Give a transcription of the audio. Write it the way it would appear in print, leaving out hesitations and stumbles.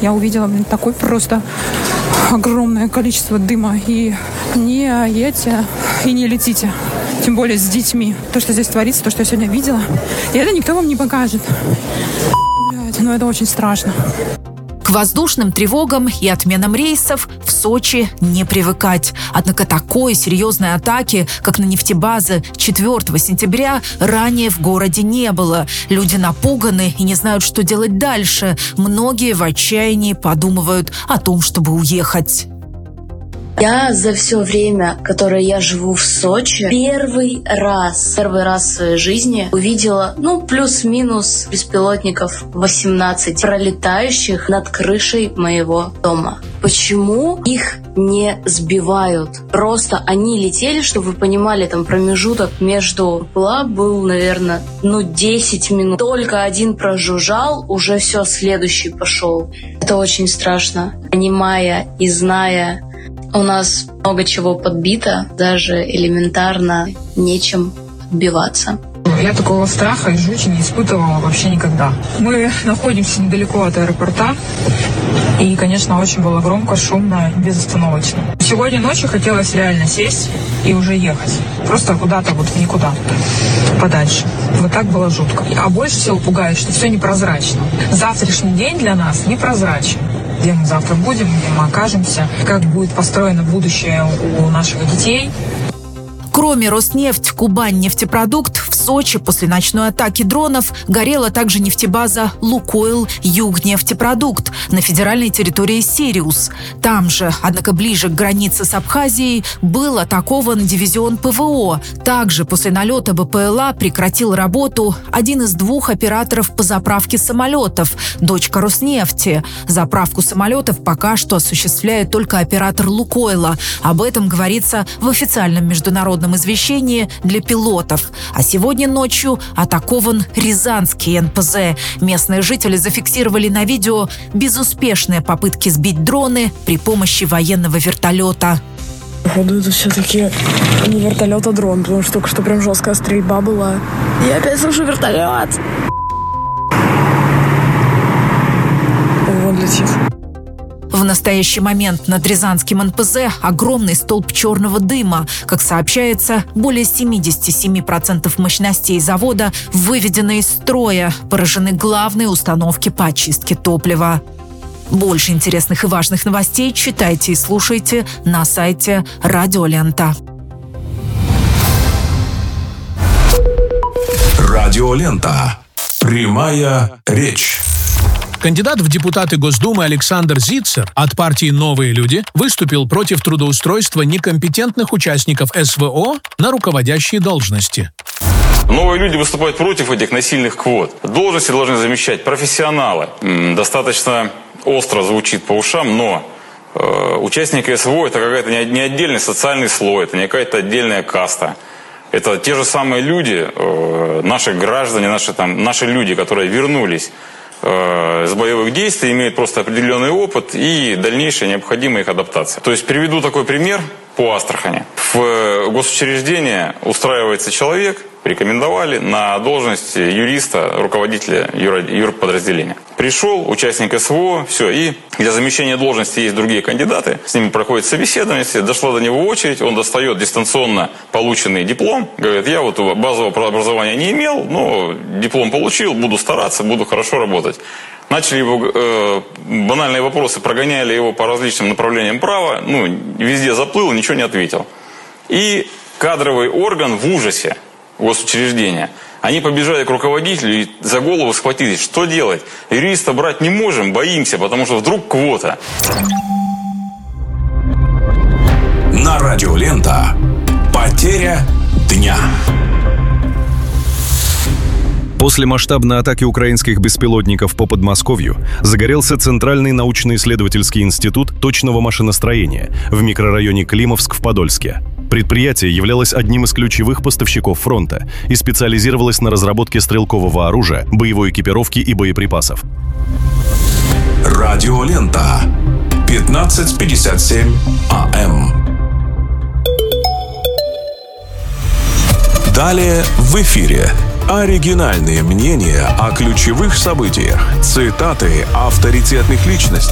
я увидела такое просто огромное количество дыма. И не едьте, и не летите. Тем более с детьми. То, что здесь творится, то, что я сегодня видела. И это никто вам не покажет. Блядь, ну это очень страшно. К воздушным тревогам и отменам рейсов в Сочи не привыкать. Однако такой серьезной атаки, как на нефтебазы 4 сентября, ранее в городе не было. Люди напуганы и не знают, что делать дальше. Многие в отчаянии подумывают о том, чтобы уехать. Я за все время, которое я живу в Сочи, первый раз в своей жизни увидела, плюс-минус беспилотников 18, пролетающих над крышей моего дома. Почему их не сбивают? Просто они летели, чтобы вы понимали, там промежуток между был, наверное, 10 минут. Только один прожужжал, уже все, следующий пошел. Это очень страшно. Понимая и зная, у нас много чего подбито, даже элементарно нечем отбиваться. Я такого страха и жути не испытывала вообще никогда. Мы находимся недалеко от аэропорта, и, конечно, очень было громко, шумно, безостановочно. Сегодня ночью хотелось реально сесть и уже ехать. Просто куда-то в никуда, подальше. Вот так было жутко. А больше всего пугает, что все непрозрачно. Завтрашний день для нас непрозрачен. Где мы завтра будем, где мы окажемся, как будет построено будущее у наших детей. Кроме Роснефть, Кубань-нефтепродукт, в Сочи после ночной атаки дронов горела также нефтебаза «Лукойл Югнефтепродукт» на федеральной территории Сириус. Там же, однако ближе к границе с Абхазией, был атакован дивизион ПВО. Также после налета БПЛА прекратил работу один из 2 операторов по заправке самолетов, дочка Роснефти. Заправку самолетов пока что осуществляет только оператор «Лукойла». Об этом говорится в официальном международном извещении для пилотов. А сегодня ночью атакован Рязанский НПЗ. Местные жители зафиксировали на видео безуспешные попытки сбить дроны при помощи военного вертолета. Походу, это все-таки не вертолет, а дрон, потому что только что прям жесткая стрельба была. Я опять слышу вертолет! Вон летит. В настоящий момент над Рязанским НПЗ огромный столб черного дыма. Как сообщается, более 77% мощностей завода выведены из строя. Поражены главные установки по очистке топлива. Больше интересных и важных новостей читайте и слушайте на сайте Радио Лента. Радио Лента. Прямая речь. Кандидат в депутаты Госдумы Александр Зицер от партии «Новые люди» выступил против трудоустройства некомпетентных участников СВО на руководящие должности. Новые люди выступают против этих насильных квот. Должности должны замещать профессионалы. Достаточно остро звучит по ушам, но участники СВО – это какая-то не отдельный социальный слой, это не какая-то отдельная каста. Это те же самые люди, наши граждане, наши люди, которые вернулись с боевых действий, имеют просто определенный опыт и дальнейшая необходимая их адаптация. То есть приведу такой пример по Астрахани. В госучреждение устраивается человек, рекомендовали на должность юриста, руководителя юрподразделения. Пришел участник СВО, все, и для замещения должности есть другие кандидаты, с ними проходит собеседование, если дошла до него очередь, он достает дистанционно полученный диплом, говорит, я базового образования не имел, но диплом получил, буду стараться, буду хорошо работать. Начали его банальные вопросы, прогоняли его по различным направлениям права, везде заплыл, ничего не ответил. И кадровый орган в ужасе, госучреждения, они побежали к руководителю и за голову схватились. Что делать? Юриста брать не можем, боимся, потому что вдруг квота. На Радио Лента. Потеря дня. После масштабной атаки украинских беспилотников по Подмосковью загорелся Центральный научно-исследовательский институт точного машиностроения в микрорайоне Климовск в Подольске. Предприятие являлось одним из ключевых поставщиков фронта и специализировалось на разработке стрелкового оружия, боевой экипировки и боеприпасов. Радио Лента. 15:57 АМ. Далее в эфире. Оригинальные мнения о ключевых событиях, цитаты авторитетных личностей.